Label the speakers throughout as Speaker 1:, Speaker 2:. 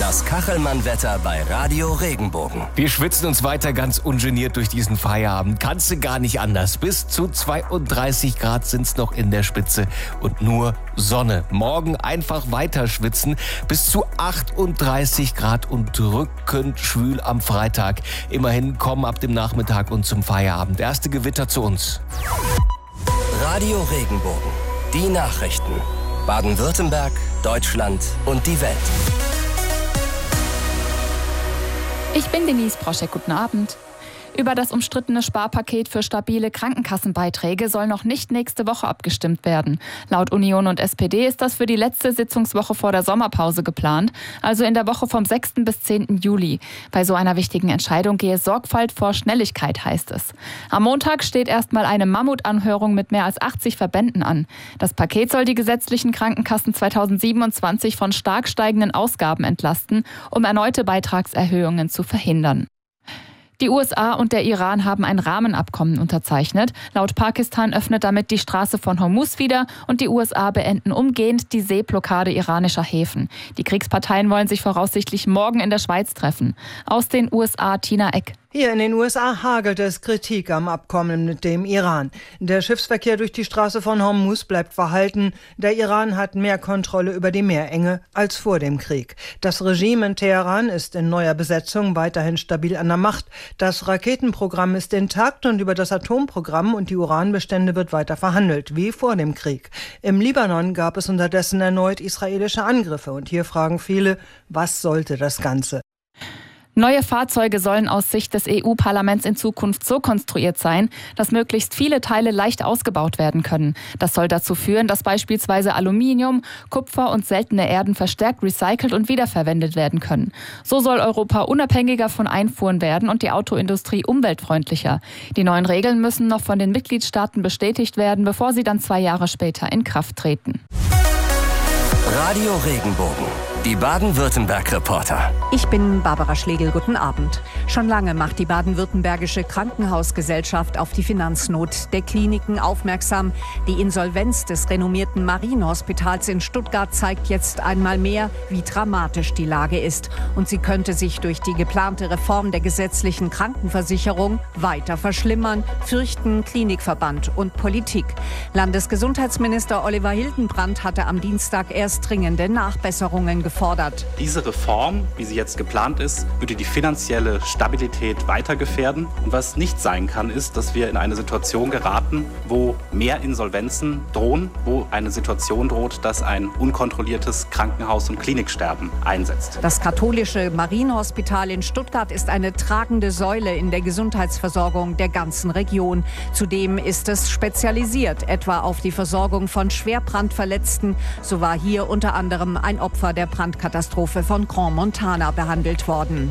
Speaker 1: Das Kachelmann-Wetter bei Radio Regenbogen.
Speaker 2: Wir schwitzen uns weiter ganz ungeniert durch diesen Feierabend. Kannst du gar nicht anders. Bis zu 32 Grad sind's noch in der Spitze und nur Sonne. Morgen einfach weiter schwitzen. Bis zu 38 Grad und drückend schwül am Freitag. Immerhin kommen ab dem Nachmittag und zum Feierabend erste Gewitter zu uns.
Speaker 1: Radio Regenbogen. Die Nachrichten. Baden-Württemberg, Deutschland und die Welt.
Speaker 3: Ich bin Denise Proschek, guten Abend. Über das umstrittene Sparpaket für stabile Krankenkassenbeiträge soll noch nicht nächste Woche abgestimmt werden. Laut Union und SPD ist das für die letzte Sitzungswoche vor der Sommerpause geplant, also in der Woche vom 6. bis 10. Juli. Bei so einer wichtigen Entscheidung gehe Sorgfalt vor Schnelligkeit, heißt es. Am Montag steht erstmal eine Mammutanhörung mit mehr als 80 Verbänden an. Das Paket soll die gesetzlichen Krankenkassen 2027 von stark steigenden Ausgaben entlasten, um erneute Beitragserhöhungen zu verhindern. Die USA und der Iran haben ein Rahmenabkommen unterzeichnet. Laut Pakistan öffnet damit die Straße von Hormuz wieder und die USA beenden umgehend die Seeblockade iranischer Häfen. Die Kriegsparteien wollen sich voraussichtlich morgen in der Schweiz treffen. Aus den USA Tina Eck.
Speaker 4: Hier in den USA hagelt es Kritik am Abkommen mit dem Iran. Der Schiffsverkehr durch die Straße von Hormuz bleibt verhalten. Der Iran hat mehr Kontrolle über die Meerenge als vor dem Krieg. Das Regime in Teheran ist in neuer Besetzung weiterhin stabil an der Macht. Das Raketenprogramm ist intakt und über das Atomprogramm und die Uranbestände wird weiter verhandelt, wie vor dem Krieg. Im Libanon gab es unterdessen erneut israelische Angriffe. Und hier fragen viele, was sollte das Ganze?
Speaker 3: Neue Fahrzeuge sollen aus Sicht des EU-Parlaments in Zukunft so konstruiert sein, dass möglichst viele Teile leicht ausgebaut werden können. Das soll dazu führen, dass beispielsweise Aluminium, Kupfer und seltene Erden verstärkt recycelt und wiederverwendet werden können. So soll Europa unabhängiger von Einfuhren werden und die Autoindustrie umweltfreundlicher. Die neuen Regeln müssen noch von den Mitgliedstaaten bestätigt werden, bevor sie dann 2 Jahre später in Kraft treten.
Speaker 1: Radio Regenbogen. Die Baden-Württemberg-Reporter.
Speaker 5: Ich bin Barbara Schlegel, guten Abend. Schon lange macht die baden-württembergische Krankenhausgesellschaft auf die Finanznot der Kliniken aufmerksam. Die Insolvenz des renommierten Marienhospitals in Stuttgart zeigt jetzt einmal mehr, wie dramatisch die Lage ist. Und sie könnte sich durch die geplante Reform der gesetzlichen Krankenversicherung weiter verschlimmern, fürchten Klinikverband und Politik. Landesgesundheitsminister Oliver Hildenbrand hatte am Dienstag erst dringende Nachbesserungen gefordert.
Speaker 6: Diese Reform, wie sie jetzt geplant ist, würde die finanzielle Stabilität weiter gefährden. Und was nicht sein kann, ist, dass wir in eine Situation geraten, wo mehr Insolvenzen drohen, wo eine Situation droht, dass ein unkontrolliertes Krankenhaus- und Kliniksterben einsetzt.
Speaker 5: Das katholische Marienhospital in Stuttgart ist eine tragende Säule in der Gesundheitsversorgung der ganzen Region. Zudem ist es spezialisiert, etwa auf die Versorgung von Schwerbrandverletzten. So war hier unter anderem ein Opfer der Brandkatastrophe von Grand Montana behandelt worden.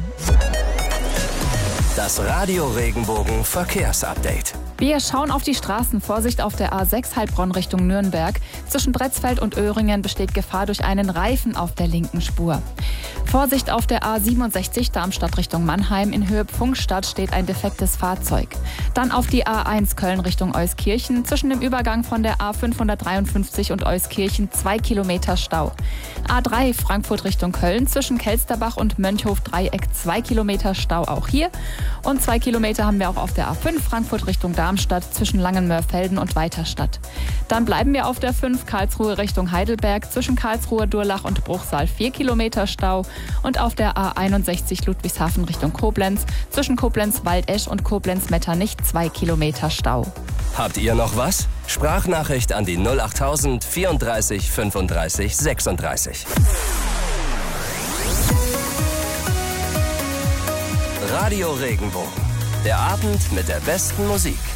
Speaker 1: Das Radio Regenbogen Verkehrsupdate.
Speaker 3: Wir schauen auf die Straßen. Vorsicht auf der A6 Heilbronn Richtung Nürnberg. Zwischen Bretzfeld und Öhringen besteht Gefahr durch einen Reifen auf der linken Spur. Vorsicht auf der A67 Darmstadt Richtung Mannheim. In Höhe Pfungstadt steht ein defektes Fahrzeug. Dann auf die A1 Köln Richtung Euskirchen. Zwischen dem Übergang von der A553 und Euskirchen 2 Kilometer Stau. A3 Frankfurt Richtung Köln. Zwischen Kelsterbach und Mönchhof-Dreieck 2 Kilometer Stau auch hier. Und 2 Kilometer haben wir auch auf der A5 Frankfurt Richtung Darmstadt zwischen Langenmörfelden und Weiterstadt. Dann bleiben wir auf der 5 Karlsruhe Richtung Heidelberg. Zwischen Karlsruhe, Durlach und Bruchsal 4 Kilometer Stau. Und auf der A61 Ludwigshafen Richtung Koblenz. Zwischen Koblenz-Waldesch und Koblenz-Metternich 2 Kilometer Stau.
Speaker 1: Habt ihr noch was? Sprachnachricht an die 08000 34 35 36. Radio Regenbogen. Der Abend mit der besten Musik.